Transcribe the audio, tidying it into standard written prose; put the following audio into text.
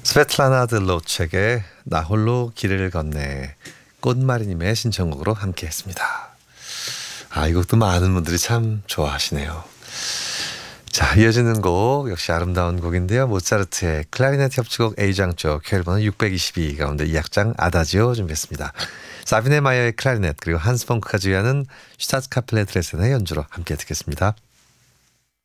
스베틀라나 들로첵의 나 홀로 길을 걷네, 꽃마리님의 신청곡으로 함께했습니다. 이 곡도 많은 분들이 참 좋아하시네요. 자, 이어지는 곡 역시 아름다운 곡인데요. 모차르트의 클라리넷 협주곡 A장조 K번호 622 가운데 2악장 아다지오 준비했습니다. 사비네 마이어의 클라리넷 그리고 한스 펑크가 주의하는 슈타트카플레 드레센의 연주로 함께 듣겠습니다.